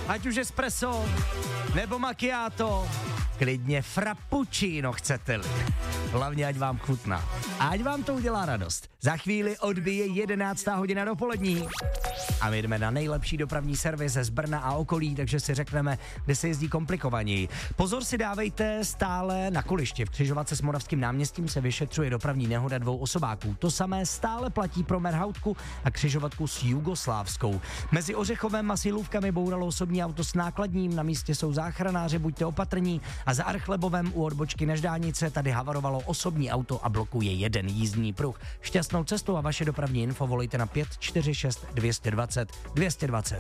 Ať už espresso, nebo macchiato, klidně frappuccino chcete-li. Hlavně, ať vám chutná. Ať vám to udělá radost. Za chvíli odbije 11. hodina dopolední. A my jdeme na nejlepší dopravní servis z Brna a okolí, takže si řekneme, kde se jezdí komplikovaněji. Pozor si dávejte stále na Kulišti. V křižovatce s Moravským náměstím se vyšetřuje dopravní nehoda 2 osobáků. To samé stále platí pro Merhautku a křižovatku s Jugoslávskou. Mezi Ořechovem a Silůvkami bouralo osobní auto s nákladním, na místě jsou záchranáři, buďte opatrní. A za Archlebovem u odbočky na Ždánice tady havarovalo osobní auto a blokuje jeden jízdní pruh. Šťastnou cestu a vaše dopravní info volejte na 546 220 220.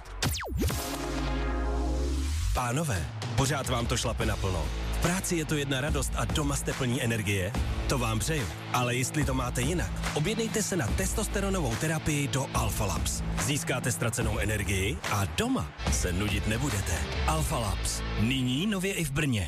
Pánové, pořád vám to šlape naplno. V práci je to jedna radost a doma jste plní energie? To vám přeju. Ale jestli to máte jinak, objednejte se na testosteronovou terapii do Alpha Labs. Získáte ztracenou energii a doma se nudit nebudete. Alpha Labs. Nyní nově i v Brně.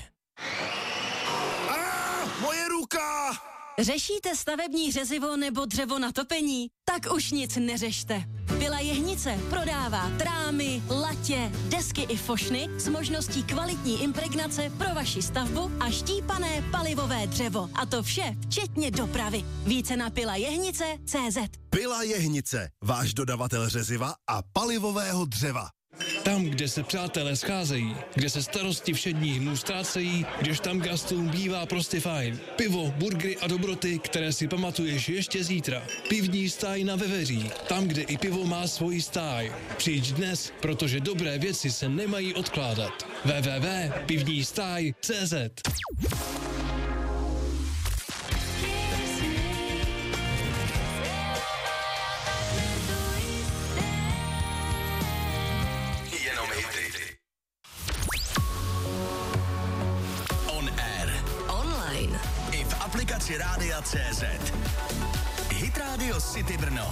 Moje ruka! Řešíte stavební řezivo nebo dřevo na topení? Tak už nic neřešte. Pila Jehnice prodává trámy, latě, desky i fošny s možností kvalitní impregnace pro vaši stavbu a štípané palivové dřevo. A to vše včetně dopravy. Více na pilajehnice.cz. Pila Jehnice, váš dodavatel řeziva a palivového dřeva. Tam, kde se přátelé scházejí, kde se starosti všedních dnů ztrácejí, kdež tam gastům bývá prostě fajn. Pivo, burgery a dobroty, které si pamatuješ ještě zítra. Pivní stáj na Veveří, tam, kde i pivo má svoji stáj. Přijď dnes, protože dobré věci se nemají odkládat. www.pivnistáj.cz. Aplikaci Rádia.cz. Hit Radio City Brno.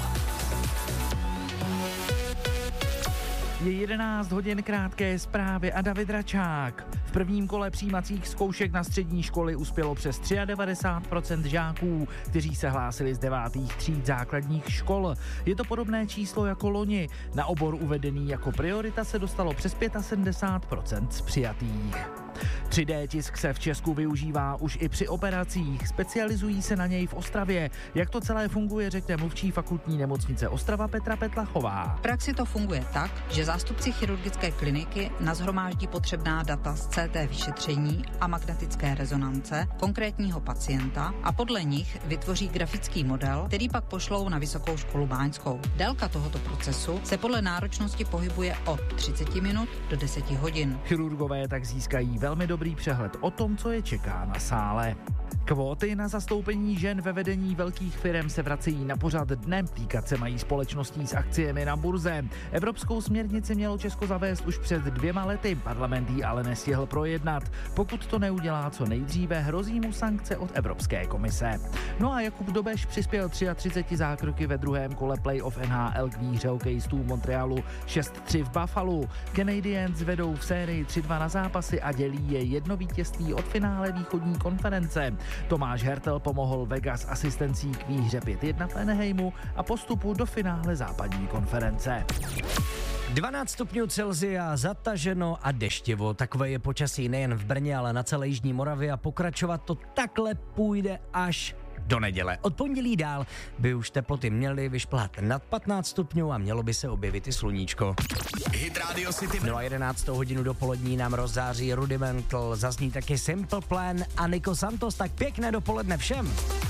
Je 11 hodin, krátké zprávy a David Račák. V prvním kole přijímacích zkoušek na střední školy uspělo přes 93% žáků, kteří se hlásili z 9. tříd základních škol. Je to podobné číslo jako loni. Na obor uvedený jako priorita se dostalo přes 75% z přijatých. 3D tisk se v Česku využívá už i při operacích, specializují se na něj v Ostravě. Jak to celé funguje, řekne mluvčí fakultní nemocnice Ostrava Petra Petlachová. V praxi to funguje tak, že zástupci chirurgické kliniky nashromáždí potřebná data z CT vyšetření a magnetické rezonance konkrétního pacienta a podle nich vytvoří grafický model, který pak pošlou na Vysokou školu báňskou. Délka tohoto procesu se podle náročnosti pohybuje od 30 minut do 10 hodin. Chirurgové tak získají velmi dobrý přehled o tom, co je čeká na sále. Kvóty na zastoupení žen ve vedení velkých firem se vracejí na pořad dne, týkat se mají společností s akciemi na burze. Evropskou směrnici mělo Česko zavést už před 2 lety, parlament ji ale nestihl projednat. Pokud to neudělá co nejdříve, hrozí mu sankce od Evropské komise. No a Jakub Dobeš přispěl 33 zákroky ve druhém kole playoff NHL k výhře hokejistů Montrealu 6-3 v Buffalu. Canadiens vedou v sérii 3-2 na zápasy a dělí je jedno vítězství od finále východní konference. Tomáš Hertel pomohl Vegas asistencí k výhře 5-1 v Anaheimu a postupu do finále západní konference. 12 stupňů Celsia, zataženo a deštivo. Takové je počasí nejen v Brně, ale na celé jižní Moravě a pokračovat to takhle půjde až do neděle. Od pondělí dál by už teploty měly vyšplhat nad 15 stupňů a mělo by se objevit i sluníčko. Hit Radio City. No a 11. hodinu dopolední nám rozzáří Rudimental, zazní taky Simple Plan a Nico Santos, tak pěkné dopoledne všem.